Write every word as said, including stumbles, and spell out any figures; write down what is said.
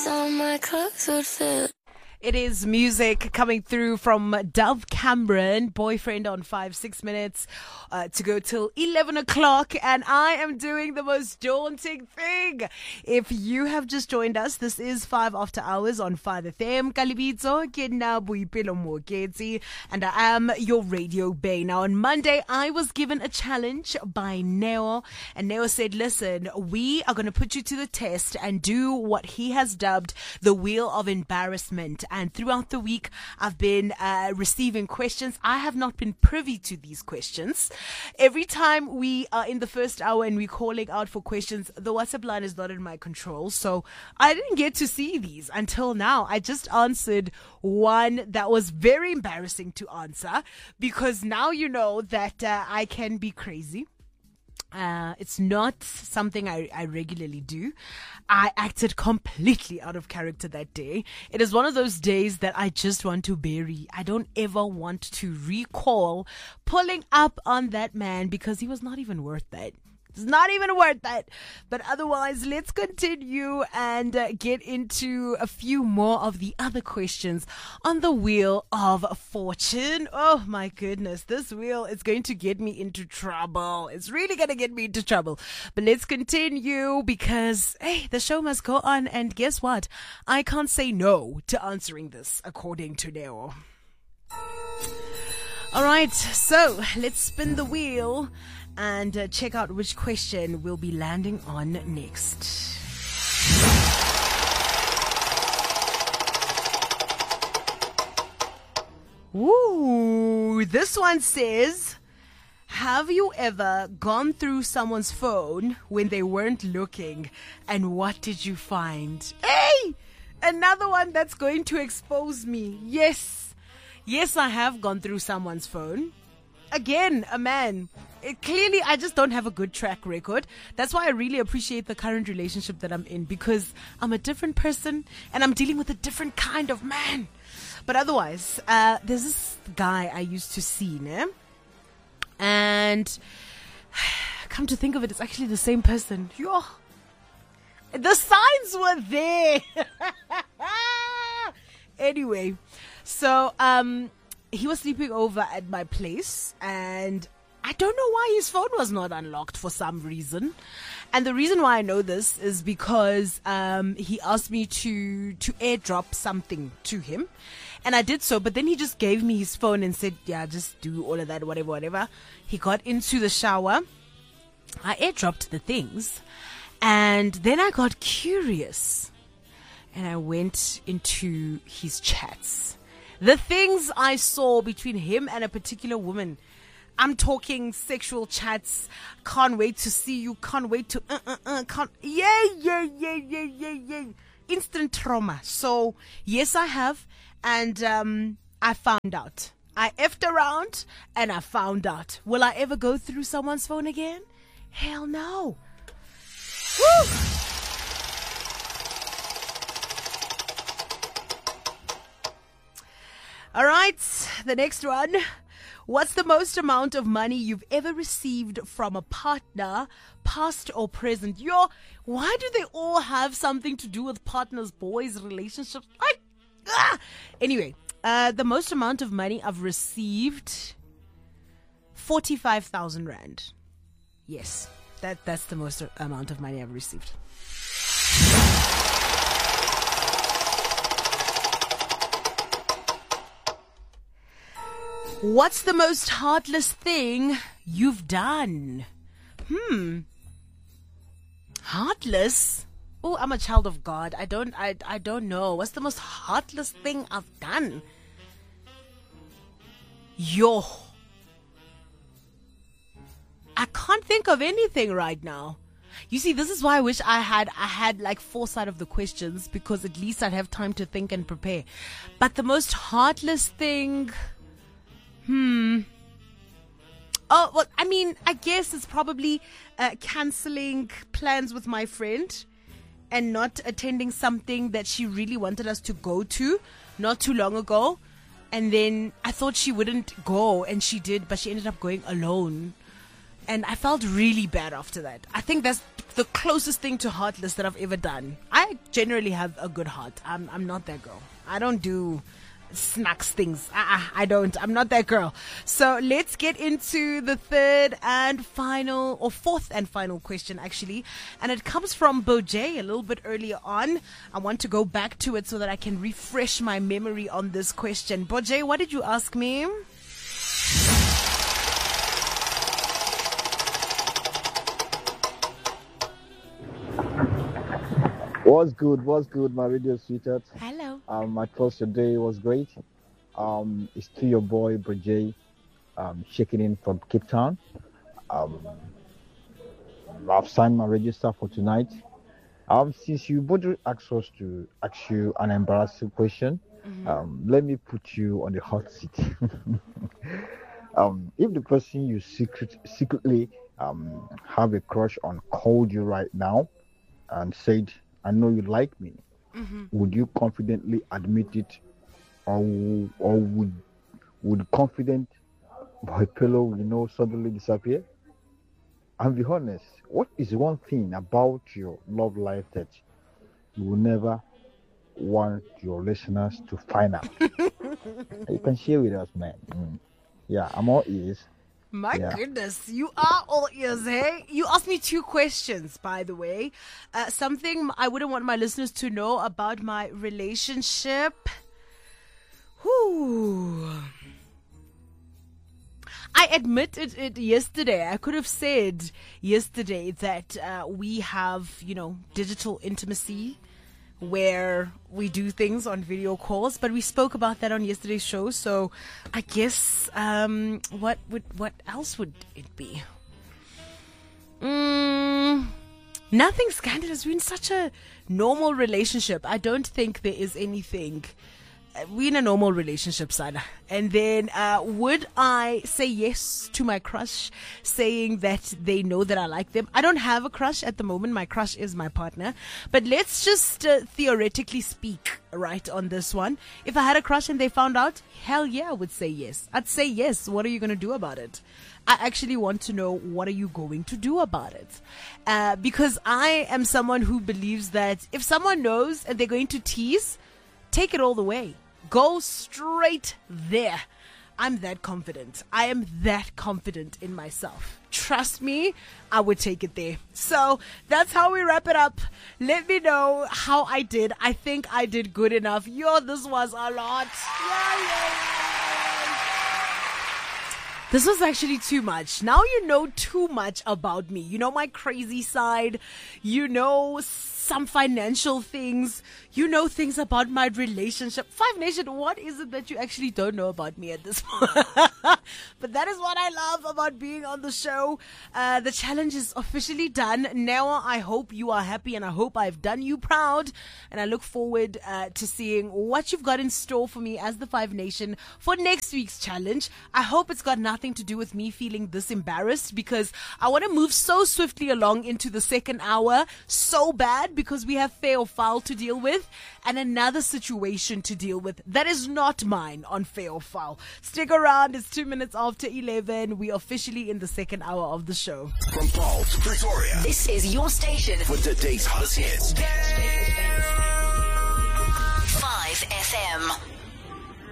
thought my clothes would fit. It is music coming through from Dove Cameron, Boyfriend, on five, six minutes uh, to go till eleven o'clock. And I am doing the most daunting thing. If you have just joined us, this is five After Hours on five F M. Kalibitso, ke nna Boipelo Moketsi, and I am your radio bay. Now, on Monday, I was given a challenge by Neo, and Neo said, listen, we are going to put you to the test and do what he has dubbed the Wheel of Embarrassment. And throughout the week, I've been uh, receiving questions. I have not been privy to these questions. Every time we are in the first hour and we're calling out for questions, the WhatsApp line is not in my control. So I didn't get to see these until now. I just answered one that was very embarrassing to answer, because now you know that uh, I can be crazy. Uh, it's not something I, I regularly do. I acted completely out of character that day. It is one of those days that I just want to bury. I don't ever want to recall pulling up on that man, because he was not even worth that. It's not even worth that. But otherwise, let's continue and uh, get into a few more of the other questions on the Wheel of Fortune. Oh my goodness, this wheel is going to get me into trouble. It's really going to get me into trouble. But let's continue, because, hey, the show must go on. And guess what? I can't say no to answering this, according to Neo. All right, so let's spin the wheel and uh, check out which question we'll be landing on next. Ooh, this one says, have you ever gone through someone's phone when they weren't looking, and what did you find? Hey, another one that's going to expose me. Yes, yes, I have gone through someone's phone. Again, a man. It, clearly, I just don't have a good track record. That's why I really appreciate the current relationship that I'm in, because I'm a different person and I'm dealing with a different kind of man. But otherwise, uh, there's this guy I used to see, né? And come to think of it, it's actually the same person. Yo, the signs were there. Anyway, so um. he was sleeping over at my place, and I don't know why his phone was not unlocked for some reason. And the reason why I know this is because um, he asked me to, to airdrop something to him. And I did so, but then he just gave me his phone and said, yeah, just do all of that, whatever, whatever. He got into the shower. I airdropped the things. And then I got curious. And I went into his chats. The things I saw between him and a particular woman. I'm talking sexual chats. Can't wait to see you. Can't wait to, uh, uh, uh, can't, yeah, yeah, yeah, yeah, yeah, yeah. Instant trauma. So, yes, I have. And, um, I found out. I effed around and I found out. Will I ever go through someone's phone again? Hell no. Woo! All right, the next one. What's the most amount of money you've ever received from a partner, past or present? Yo, why do they all have something to do with partners, boys, relationships? I, ah! Anyway, uh, the most amount of money I've received, forty-five thousand rand. Yes, that, that's the most amount of money I've received. What's the most heartless thing you've done? Hmm. Heartless? Oh, I'm a child of God. I don't, I, I don't know. What's the most heartless thing I've done? Yo. I can't think of anything right now. You see, this is why I wish I had, I had like foresight of the questions, because at least I'd have time to think and prepare. But the most heartless thing... Hmm. Oh, well, I mean, I guess it's probably uh, cancelling plans with my friend and not attending something that she really wanted us to go to not too long ago. And then I thought she wouldn't go, and she did, but she ended up going alone. and I felt really bad after that. I think that's the closest thing to heartless that I've ever done. I generally have a good heart. I'm I'm not that girl. I don't do snacks things. Uh-uh, I don't. I'm not that girl. So let's get into the third and final, or fourth and final question, actually. And it comes from Bojay a little bit earlier on. I want to go back to it so that I can refresh my memory on this question. Bojay, what did you ask me? What's good? What's good, my radio sweetheart? Hello. Um, I trust your day was great. Um, it's to your boy, Bridget, um, checking in from Cape Town. Um, I've signed my register for tonight. Um, since you both asked us to ask you an embarrassing question, mm-hmm. um, let me put you on the hot seat. um, if the person you secret, secretly um, have a crush on called you right now and said, I know you like me, mm-hmm. would you confidently admit it, or or would would confident boy pillow, you know, suddenly disappear? And be honest, what is one thing about your love life that you will never want your listeners to find out? You can share with us, man. Mm. Yeah, I'm all ears. My yeah. goodness, you are all ears, hey? You asked me two questions, by the way. Uh, something I wouldn't want my listeners to know about my relationship. Whew. I admitted it yesterday. I could have said yesterday that uh, we have, you know, digital intimacy where we do things on video calls, but we spoke about that on yesterday's show. So I guess um, what would what else would it be? Mm, nothing, Scandal. It's been such a normal relationship. I don't think there is anything. We're in a normal relationship, Sana. And then uh, would I say yes to my crush, saying that they know that I like them? I don't have a crush at the moment. My crush is my partner. But let's just uh, theoretically speak, right, on this one. If I had a crush and they found out, hell yeah, I would say yes. I'd say yes. What are you going to do about it? I actually want to know, what are you going to do about it? Uh, because I am someone who believes that if someone knows and they're going to tease, take it all the way. Go straight there. I'm that confident. I am that confident in myself. Trust me, I would take it there. So that's how we wrap it up. Let me know how I did. I think I did good enough. Yo, this was a lot. Yeah, yeah, yeah. This was actually too much. Now you know too much about me. You know my crazy side. You know some financial things. You know things about my relationship. Five Nation, what is it that you actually don't know about me at this point? But that is what I love about being on the show. Uh, the challenge is officially done. Now I hope you are happy and I hope I've done you proud. And I look forward uh, to seeing what you've got in store for me as the Five Nation for next week's challenge. I hope it's got nothing to do with me feeling this embarrassed, because I want to move so swiftly along into the second hour so bad, because we have Fair or Foul to deal with and another situation to deal with that is not mine on Fair or Foul. Stick around. It's two minutes after eleven. We're officially in the second hour of the show. From Paul to Pretoria, this is your station for today's hottest hits. five F M.